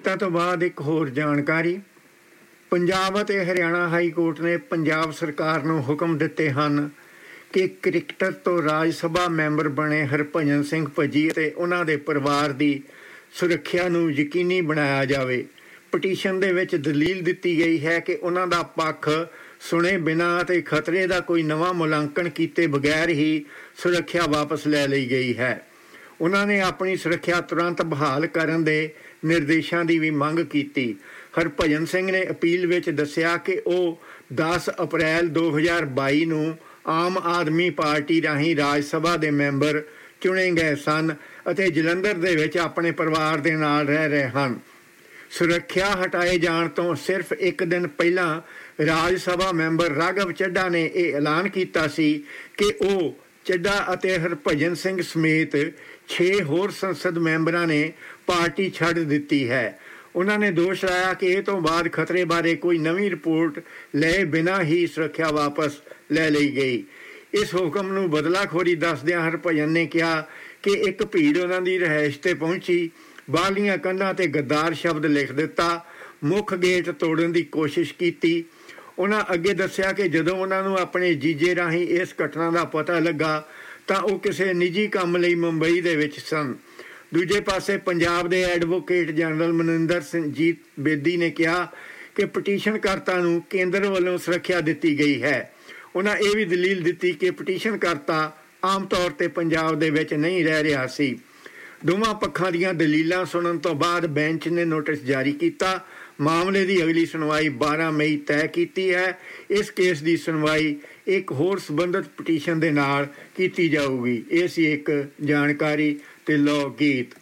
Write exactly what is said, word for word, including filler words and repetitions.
ਬ੍ਰੇਕਾਂ ਤੋਂ ਬਾਅਦ ਇੱਕ ਹੋਰ ਜਾਣਕਾਰੀ। ਪੰਜਾਬ ਅਤੇ ਹਰਿਆਣਾ ਹਾਈ ਕੋਰਟ ਨੇ ਪੰਜਾਬ ਸਰਕਾਰ ਨੂੰ ਹੁਕਮ ਦਿੱਤੇ ਹਨ ਕਿ ਕ੍ਰਿਕਟਰ ਤੋਂ ਰਾਜ ਸਭਾ ਮੈਂਬਰ ਬਣੇ ਹਰਭਜਨ ਸਿੰਘ ਭੱਜੀ ਅਤੇ ਉਹਨਾਂ ਦੇ ਪਰਿਵਾਰ ਦੀ ਸੁਰੱਖਿਆ ਨੂੰ ਯਕੀਨੀ ਬਣਾਇਆ ਜਾਵੇ। ਪਟੀਸ਼ਨ ਦੇ ਵਿੱਚ ਦਲੀਲ ਦਿੱਤੀ ਗਈ ਹੈ ਕਿ ਉਹਨਾਂ ਦਾ ਪੱਖ ਸੁਣੇ ਬਿਨਾਂ ਅਤੇ ਖਤਰੇ ਦਾ ਕੋਈ ਨਵਾਂ ਮੁਲਾਂਕਣ ਕੀਤੇ ਬਗੈਰ ਹੀ ਸੁਰੱਖਿਆ ਵਾਪਸ ਲੈ ਲਈ ਗਈ ਹੈ। ਉਹਨਾਂ ਨੇ ਆਪਣੀ ਸੁਰੱਖਿਆ ਤੁਰੰਤ ਬਹਾਲ ਕਰਨ ਦੇ ਨਿਰਦੇਸ਼ਾਂ ਦੀ ਵੀ ਮੰਗ ਕੀਤੀ। ਹਰਭਜਨ ਸਿੰਘ ਨੇ ਅਪੀਲ ਵਿੱਚ ਦੱਸਿਆ ਕਿ ਉਹ ਦਸ ਅਪ੍ਰੈਲ ਦੋ ਹਜ਼ਾਰ ਬਾਈ ਨੂੰ ਆਮ ਆਦਮੀ ਪਾਰਟੀ ਰਾਹੀਂ ਰਾਜ ਸਭਾ ਦੇ ਮੈਂਬਰ ਚੁਣੇ ਗਏ ਸਨ ਅਤੇ ਜਲੰਧਰ ਦੇ ਵਿੱਚ ਆਪਣੇ ਪਰਿਵਾਰ ਦੇ ਨਾਲ ਰਹਿ ਰਹੇ ਹਨ। ਸੁਰੱਖਿਆ ਹਟਾਏ ਜਾਣ ਤੋਂ ਸਿਰਫ ਇੱਕ ਦਿਨ ਪਹਿਲਾਂ ਰਾਜ ਸਭਾ ਮੈਂਬਰ ਰਾਘਵ ਚੱਢਾ ਨੇ ਇਹ ਐਲਾਨ ਕੀਤਾ ਸੀ ਕਿ ਉਹ ਚੱਢਾ ਅਤੇ ਹਰਭਜਨ ਸਿੰਘ ਸਮੇਤ ਛੇ ਹੋਰ ਸੰਸਦ ਮੈਂਬਰਾਂ ਨੇ ਪਾਰਟੀ ਛੱਡ ਦਿੱਤੀ ਹੈ। ਉਹਨਾਂ ਨੇ ਦੋਸ਼ ਲਾਇਆ ਕਿ ਇਹ ਤੋਂ ਬਾਅਦ ਖਤਰੇ ਬਾਰੇ ਕੋਈ ਨਵੀਂ ਰਿਪੋਰਟ ਲਏ ਬਿਨਾਂ ਹੀ ਸੁਰੱਖਿਆ ਵਾਪਸ ਲੈ ਲਈ ਗਈ। ਇਸ ਹੁਕਮ ਨੂੰ ਬਦਲਾਖੋਰੀ ਦੱਸਦਿਆਂ ਹਰਭਜਨ ਨੇ ਕਿਹਾ ਕਿ ਇੱਕ ਭੀੜ ਉਹਨਾਂ ਦੀ ਰਿਹਾਇਸ਼ 'ਤੇ ਪਹੁੰਚੀ, ਬਾਹਰਲੀਆਂ ਕੰਧਾਂ 'ਤੇ ਗੱਦਾਰ ਸ਼ਬਦ ਲਿਖ ਦਿੱਤਾ, ਮੁੱਖ ਗੇਟ ਤੋੜਨ ਦੀ ਕੋਸ਼ਿਸ਼ ਕੀਤੀ। ਉਹਨਾਂ ਅੱਗੇ ਦੱਸਿਆ ਕਿ ਜਦੋਂ ਉਹਨਾਂ ਨੂੰ ਆਪਣੇ ਜੀਜੇ ਰਾਹੀਂ ਇਸ ਘਟਨਾ ਦਾ ਪਤਾ ਲੱਗਾ ਤਾਂ ਉਹ ਕਿਸੇ ਨਿੱਜੀ ਕੰਮ ਲਈ ਮੁੰਬਈ ਦੇ ਵਿੱਚ ਸਨ। ਦੂਜੇ ਪਾਸੇ ਪੰਜਾਬ ਦੇ ਐਡਵੋਕੇਟ ਜਨਰਲ ਮਨਿੰਦਰ ਸਿੰਘਜੀਤ ਬੇਦੀ ਨੇ ਕਿਹਾ ਕਿ ਪਟੀਸ਼ਨਕਰਤਾ ਨੂੰ ਕੇਂਦਰ ਵੱਲੋਂ ਸੁਰੱਖਿਆ ਦਿੱਤੀ ਗਈ ਹੈ। ਉਹਨਾਂ ਇਹ ਵੀ ਦਲੀਲ ਦਿੱਤੀ ਕਿ ਪਟੀਸ਼ਨਕਰਤਾ ਆਮ ਤੌਰ 'ਤੇ ਪੰਜਾਬ ਦੇ ਵਿੱਚ ਨਹੀਂ ਰਹਿ ਰਿਹਾ ਸੀ। ਦੋਵਾਂ ਪੱਖਾਂ ਦੀਆਂ ਦਲੀਲਾਂ ਸੁਣਨ ਤੋਂ ਬਾਅਦ ਬੈਂਚ ਨੇ ਨੋਟਿਸ ਜਾਰੀ ਕੀਤਾ। ਮਾਮਲੇ ਦੀ ਅਗਲੀ ਸੁਣਵਾਈ ਬਾਰਾਂ ਮਈ ਤੈਅ ਕੀਤੀ ਹੈ। ਇਸ ਕੇਸ ਦੀ ਸੁਣਵਾਈ ਇੱਕ ਹੋਰ ਸੰਬੰਧਿਤ ਪਟੀਸ਼ਨ ਦੇ ਨਾਲ ਕੀਤੀ ਜਾਊਗੀ। ਇਹ ਸੀ ਇੱਕ ਜਾਣਕਾਰੀ ਤੇ ਲੋ ਗੀਤ।